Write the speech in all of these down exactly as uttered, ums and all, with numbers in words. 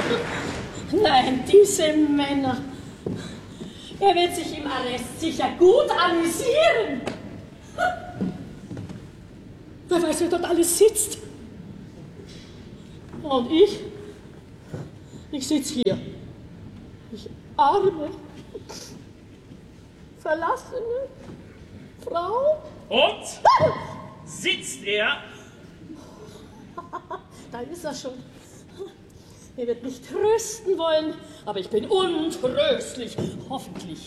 Nein, diese Männer. Er wird sich im Arrest sicher gut amüsieren. Wer weiß, wer dort alles sitzt. Und ich? Ich sitze hier. Ich arme, verlassene Frau. Und? Sitzt er? Da ist er schon. Er wird mich trösten wollen, aber ich bin untröstlich, hoffentlich.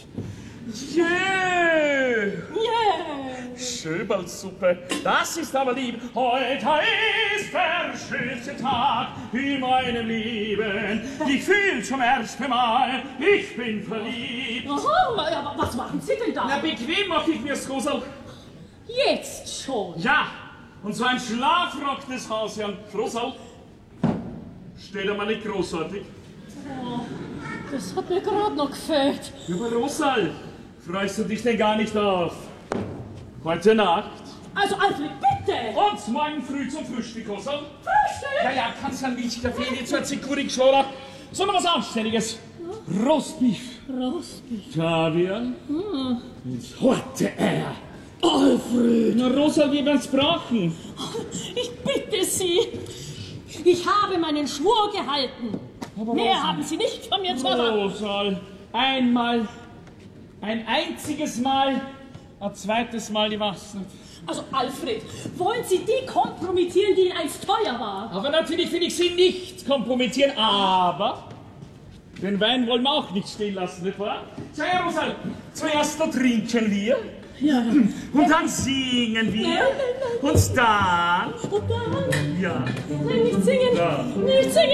Jö! Yeah. Schöberlsuppe, das ist aber lieb. Heute ist der schönste Tag in meinem Leben. Ich fühl zum ersten Mal, ich bin verliebt. Aha, aber was machen Sie denn da? Na, bequem mach ich mir's, Rosal. Jetzt schon? Ja, und so ein Schlafrock des Hausherrn. Rosal, steht aber nicht großartig. Oh, das hat mir gerade noch gefällt. Ja, aber Rosal, freust du dich denn gar nicht auf heute Nacht? Also, Alfred, bitte! Und morgen früh zum Frühstück, Rosal. Frühstück? Ja, ja, kannst du ein Milchkaffee, nicht so ein Zikurik-Schworer, sondern was Anständiges. Ja. Rostbeef. Rostbeef. Kaviar. Hm. Und heute Eier. Alfred! Na, Rosal, wir werden's brauchen. Ich bitte Sie. Ich habe meinen Schwur gehalten. Aber mehr Rosal haben Sie nicht von mir zu erwarten. Rosal, einmal, ein einziges Mal, ein zweites Mal die Wasser. Also, Alfred, wollen Sie die kompromittieren, die Ihnen einst teuer war? Aber natürlich will ich Sie nicht kompromittieren, aber den Wein wollen wir auch nicht stehen lassen, nicht wahr? So, ja, Rosal, zuerst noch trinken wir. Ja. Und dann singen wir. Nein, nein, nein. Und dann. Und dann. Ja. Nein, nicht singen. Ja. Nicht singen.